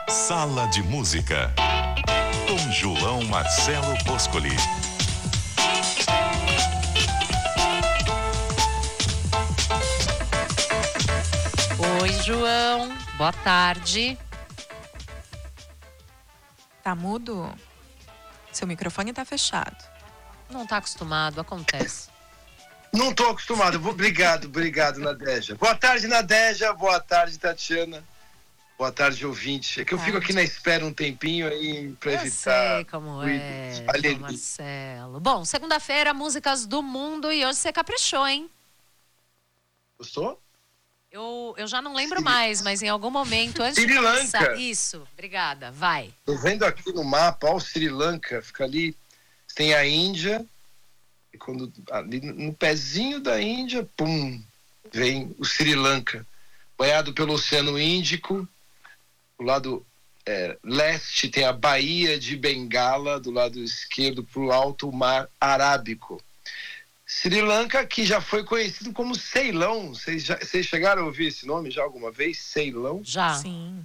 Sala de Música, com João Marcelo Boscoli. Oi, João. Boa tarde. Tá mudo? Seu microfone tá fechado. Não tá acostumado, acontece. Não tô acostumado. Obrigado, Nadeja. Boa tarde, Nadeja. Boa tarde, Tatiana. Boa tarde, ouvinte. É que eu fico aqui na espera um tempinho aí pra evitar... Eu sei como é, João Marcelo. Bom, segunda-feira, músicas do mundo, e hoje você caprichou, hein? Gostou? Eu já não lembro mais, mas em algum momento, antes Sri de começar... Lanka. Isso, obrigada, vai. Tô vendo aqui no mapa, ó, o Sri Lanka, fica ali, tem a Índia, e quando ali no pezinho da Índia, pum, vem o Sri Lanka, banhado pelo Oceano Índico. Do lado leste tem a Baía de Bengala, do lado esquerdo para o alto mar Arábico. Sri Lanka, que já foi conhecido como Ceilão. Vocês chegaram a ouvir esse nome já alguma vez? Ceilão? Já. Sim.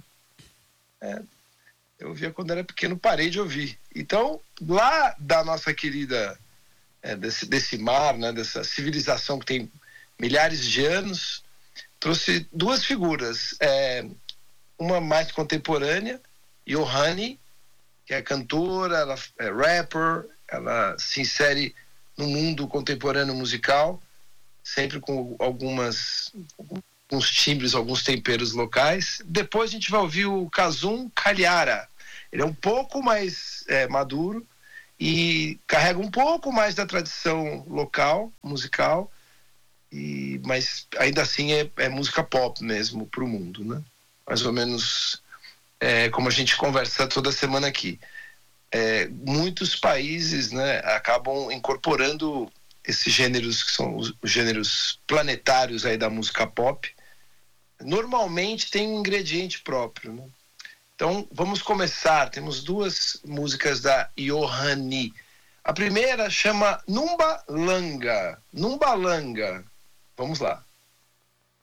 Eu ouvia quando era pequeno, parei de ouvir. Então, lá da nossa querida, desse mar, né, dessa civilização que tem milhares de anos, trouxe duas figuras. Uma mais contemporânea, Yohani, que é cantora, ela é rapper, ela se insere no mundo contemporâneo musical, sempre com alguns timbres, alguns temperos locais. Depois a gente vai ouvir o Kazum Kalliara. Ele é um pouco mais maduro e carrega um pouco mais da tradição local, musical, mas ainda assim é música pop mesmo para o mundo, né? Mais ou menos como a gente conversa toda semana aqui. Muitos países, né, acabam incorporando esses gêneros que são os gêneros planetários aí da música pop. Normalmente tem um ingrediente próprio, né? Então vamos começar. Temos duas músicas da Yohani. A primeira chama Numbalanga. Vamos lá.